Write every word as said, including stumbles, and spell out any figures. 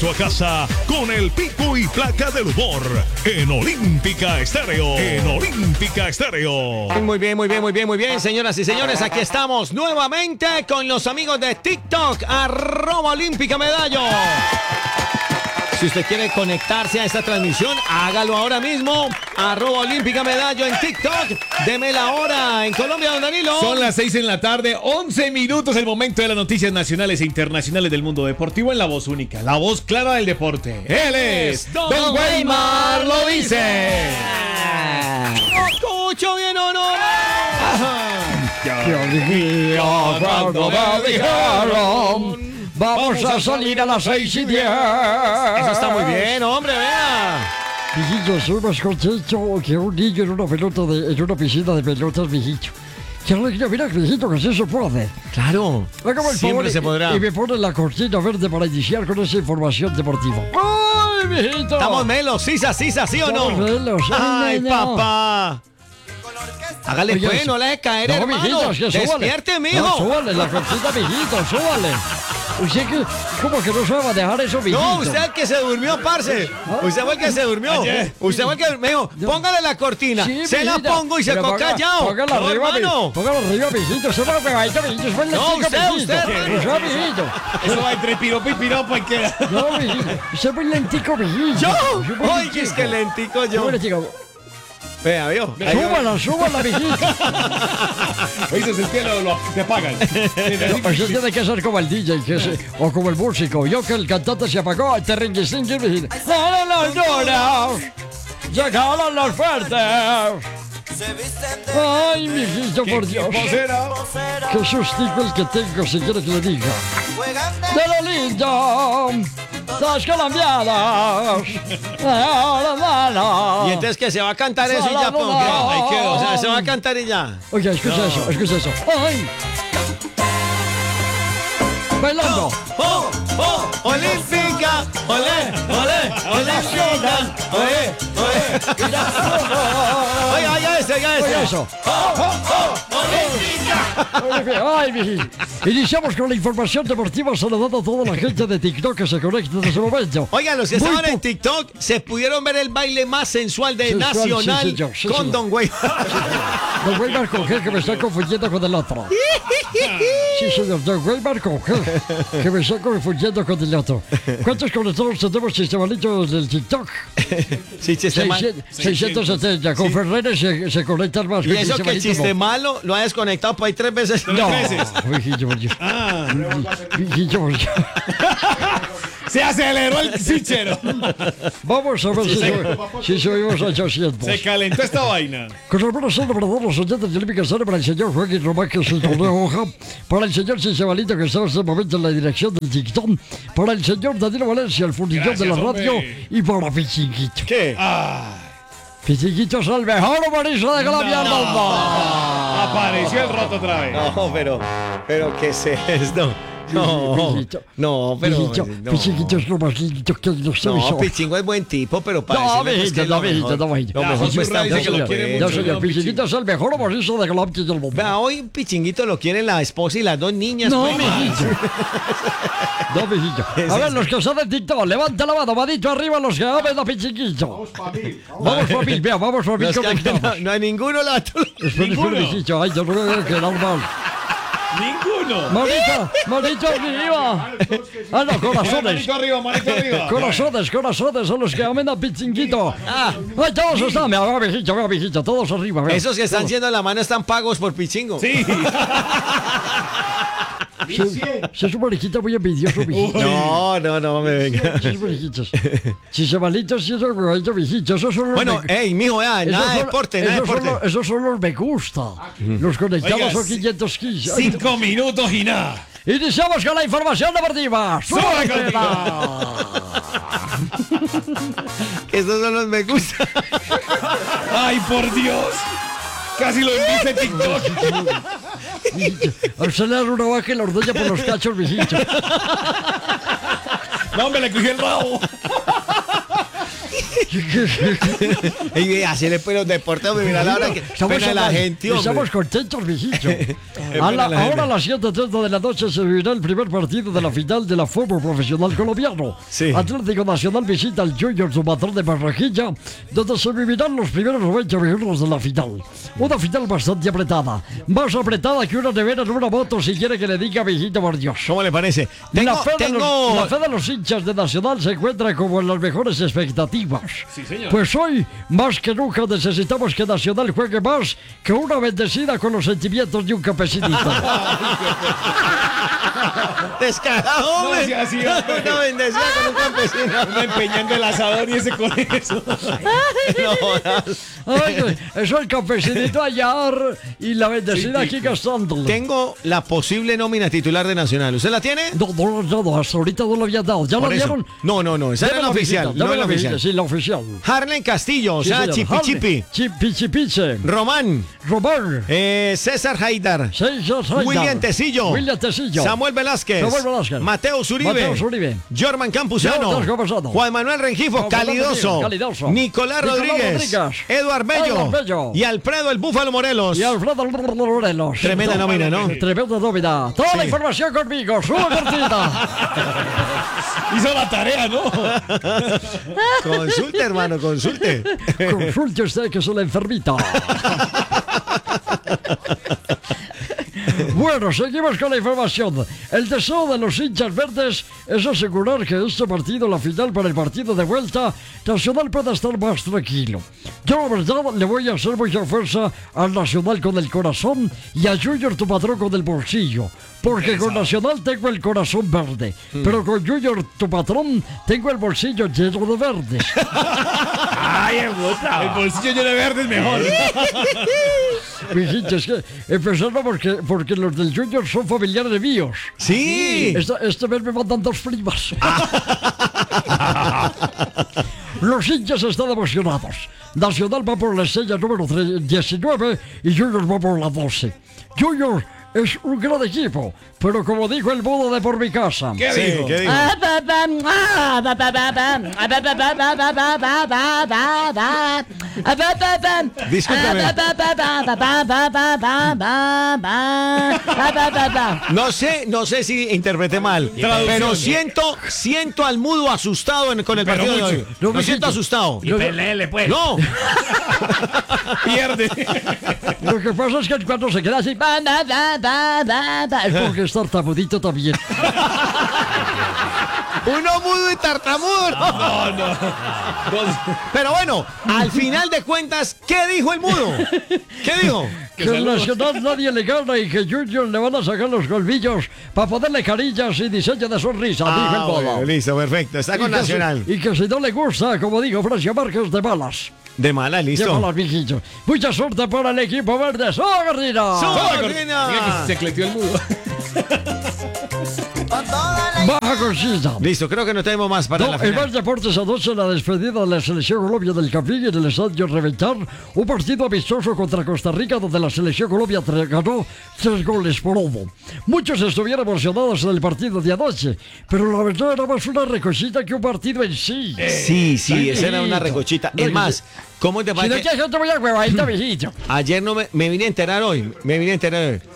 regreso a casa con el pico y placa del humor en Olímpica Estéreo. En Olímpica Estéreo. Muy bien, muy bien, muy bien, muy bien, señoras y señores. Aquí estamos nuevamente con los amigos de TikTok, arroba Olímpica Medallo. Si usted quiere conectarse a esta transmisión, hágalo ahora mismo. Arroba Olímpica Medallo en TikTok. Deme la hora en Colombia, don Danilo. Son las seis en la tarde, once minutos, el momento de las noticias nacionales e internacionales del mundo deportivo en la voz única, la voz clara del deporte. Él es Don, Don Weimar lo dice. Escucho bien o no. Yo dije cuando me dijeron vamos a salir a las seis y diez. Eso está muy bien, hombre, vea. Mijillo, soy más contento que un niño en una pelota de, en una piscina de pelotas, mijillo. Qué alegría, mira, mijito, que sí se puede. Claro, Hágame el siempre favor se podrá. Y, y me pone la cortina verde para iniciar con esa información deportiva. ¡Ay, mijito! Estamos melos, sisa, sisa, ¿sí o no? Estamos melos, ay, Ay, no. papá. Hágale Oye, pues, no le deje caer, no, hermano. mijito, es que súbale. Despierte, mijo. No, súbale la cortina, mijito, súbale. Usted que, ¿cómo que no se va a dejar eso, mijito? No, usted es el que se durmió, parce. Usted fue el que se durmió. Ayer. Usted fue el que me dijo, póngale la cortina. Sí, se la mijito. pongo y se Pero quedó ponga- callado. Póngala No, arriba, hermano. mi- póngala arriba, mijito. Se va a pegadito, mijito. Se va No, lentico, usted, mijito. usted. Eso, mijito. Eso va entre piropo y piropo y queda. No, mijito. Se va lentico, mijito. Yo. Se va Oye, es que lentico yo. Yo le digo, Vea, vio. Ahí va. súbala, súbala, mijito. Oye, es que lo, lo, te pagan. Eso tiene que ser como el D J, que se, o como el músico. Yo que el cantante se apagó, te ringuisingui, mijito. ¡Salen los duros! ¡Llegaron los fuertes! Ay, mijito, por Dios. Qué sustico el que tengo, si quiere que le diga. De lo lindo, las colombianas. Y entonces que se va a cantar eso y ya, pues, ¿qué? Ahí quedó. O sea, se va a cantar y ya. Oye, escucha eso, escucha eso. ¡Ay! Bailando. ¡Oh, oh! ¡Olímpica! ¡Olé, olé! ¡Olímpica! ¡Olé, olé! Oiga, oiga eso, oiga eso. Oye, eso. Ay, mijito. Iniciamos con la información deportiva saludando a toda la gente de TikTok que se conecta en ese momento. Oigan, los que Muy estaban en po- TikTok se pudieron ver el baile más sensual de Sensual, Nacional sí, señor, sí, con señor. Don Güey. Don Weimar con G, que me está confundiendo con el otro. Sí, señor, Don Weimar con G, que me está confundiendo con el otro. ¿Cuántos conectados tenemos, Chistemalito, del TikTok? Sí, chiste mal. seiscientos setenta. Con Ferreres se, se conectan más. Y con eso que el Chistemalito, chiste no. malo lo ha desconectado por ahí tres veces. No, mijillo, por Dios. Mijillo, por Dios. Se aceleró el fichero. Vamos a ver si, so- si subimos a ochocientos. Se calentó esta vaina. Con el buenos saludos para todos los oyentes de Olímpica Estéreo, para el señor Joaquín Román, que es el torneo hoja, para el señor Cicebalito, que está en este momento en la dirección del TikTok, para el señor Danilo Valencia, el fundillón de la Gracias, radio, hombre. y para Pichinguito. ¿Qué? Pichinguito es el mejor humorista de Colombia del mundo. Apareció el roto otra vez. No, pero, pero, ¿qué es esto? No, Mijito. no, pero. Mijito, no. Pichinguito es lo más lindo que hay, no sabes. No, Pichingo es buen tipo, pero para No, decirle, pues, que mijito, es no, lo mijito, mejor. no, mijito. Lo La mejor pues Josué está dice que lo señor. quiere No, mucho, señor, don Pichinguito es el mejor humorista de Colombia del mundo. Vea, hoy Pichinguito lo quieren la esposa y las dos niñas. No, pues. mijito. No, mijito. A ver, los que son de TikTok, levanta la mano, manito arriba, los que amen a Pichinguito. Vamos para mil. Vamos para mil, vea, vamos para mil Los que- conectados. no, no hay ninguno la Espera, espera, Ninguno. mijito. Ay, yo no veo que normal. Ninguno. Manito, manito arriba. Ah, no, corazones. Manito arriba, manito arriba. Corazones, corazones son los que amen a Pichinguito. Ah, ay, todos están, vea, vea, mijito, vea, mijito, todos arriba, vea. Esos que están Todos. haciendo la mano están pagos por Pichingo. Sí. Sí, sí, es un mariquita muy envidioso, mijito. No, no, no me venga. Sí, mariquitos. Si se malitos, sí, son mariquitos, mijitos. Esos son los Bueno, me- ey, mijo, vea, esos nada de son- deporte, nada de esos son deporte. los- Esos son los me gusta. Los conectados Oiga, son sí. quinientos quince. Ay, Cinco minutos y nada. Iniciamos con la información deportiva. ¡Súbale, ¡Súbela! Estos son los me gusta. Ay, por Dios. Casi lo envié TikTok. A usted le dan una vaca y la ordeña por los cachos, mijito. No, me le cogí el rabo. Y así le pone los deportes, mira la hora que Estamos, pena la hablando- gente, hombre. estamos contentos, mijito. A la- pena la gente. ahora a las siete treinta de la noche se vivirá el primer partido de la final de la fútbol profesional colombiano. Sí. Atlético Nacional visita al Junior, su patrón de Barranquilla, donde se vivirán los primeros noventa minutos de la final. Una final bastante apretada. Más apretada que una nevera en una moto, si quiere que le diga, mijito, por Dios. ¿Cómo le parece? Tengo, la, fe de tengo... los, la fe de los hinchas de Nacional se encuentra como en las mejores expectativas. Sí, señor. Pues hoy, más que nunca, necesitamos que Nacional juegue más que una bendecida con los sentimientos de un campesinito. Descarado, hombre. No sea así, hombre. Una bendecida con un campesino. Uno empeñando el asador y ese con eso. No jodas. Ay, eso el campesinito allá y la bendecida aquí gastándolo. Tengo la posible nómina titular de Nacional. ¿Usted la tiene? No, no, no, no, hasta ahorita no lo había dado. ¿Ya Por lo eso. dieron? No, no, no. Esa era Dame la oficial. visita, No dame es la visita, oficial. Sí, la oficial. Harlen Castillo, o Sí, sea, señor. Chipi Harley, Chipi. Chipi Chipiche. Román. Román. eh, César Haidar. César Haidar. William Tecillo. William Tecillo. Samuel Velázquez. Samuel Velázquez. Mateo Zuribe. Mateo Zuribe. Jorman Campuzano. Jordan Campuzano. Juan Manuel Rengifo. Juan Manuel Calidoso. Rengifo, Calidoso. Nicolás, Nicolás Rodríguez. Rodríguez. Eduard Bello. Eduard Bello. Y Alfredo el Búfalo Morelos. Y Alfredo Morelos. Tremenda nómina, ¿no? Tremenda nómina. Toda la Sí. información conmigo. Sube cortita. Hizo la tarea, ¿no? Consulte, hermano, consulte. Consulte usted que es una enfermita. Bueno, seguimos con la información. El deseo de los hinchas verdes es asegurar que este partido, la final para el partido de vuelta, Nacional pueda estar más tranquilo. Yo, la verdad, le voy a hacer mucha fuerza al Nacional con el corazón y a Junior, tu patrón, con el bolsillo. Porque con Nacional tengo el corazón verde, pero con Junior, tu patrón, tengo el bolsillo lleno de verdes. Ay, el bolsillo lleno de verde es mejor. Mijito, es que empezando porque, porque los del Junior son familiares míos. Sí. Esta, este mes me mandan dos primas. Los hinchas están emocionados. Nacional va por la estrella número diecinueve y Junior va por la doce. Junior es un gran equipo, pero como dijo el mudo de por mi casa. ¿Qué Sí, dijo? ¿qué dijo? No sé, no sé si interpreté mal, Traducción. pero siento, siento al mudo asustado en- con el Pero partido de mucho. hoy. No, Lo me siento siento- asustado. Y pelele, pues. No, Pierde. Lo que pasa es que cuando se queda así, ba, ba, ba, ba, ba, ba, es porque es tartamudito también. uno mudo y tartamudo. No, no. Pero bueno, al final de cuentas, ¿qué dijo el mudo? ¿Qué dijo? Que el Nacional nadie le gana y que Junior le van a sacar los colmillos para ponerle carillas y diseño de sonrisa, dijo el Ah, modo. bueno, listo, perfecto. Está con Y que si- Nacional. y que si no le gusta, como dijo Francia Márquez, de malas. De mala, De listo. malas, mijillo. Mucha suerte para el equipo verde. ¡Soy Gardina! ¡Soy! Mira Gardina! que se cleteó el mudo. Baja cosilla. Listo, creo que no tenemos más para No, la en final. más deportes anoche la despedida de la selección Colombia del Campín en el estadio Reventar, un partido amistoso contra Costa Rica donde la selección Colombia tre- ganó tres goles por uno. Muchos estuvieron emocionados en el partido de anoche, pero la verdad era más una recosita que un partido en sí. Sí, sí, esa era una Tranquilito. recochita. Es más, ¿cómo te Si no parece? quieres, yo te voy a huevadita, mijito. Ayer no me, me vine a enterar hoy. Me vine a enterar hoy.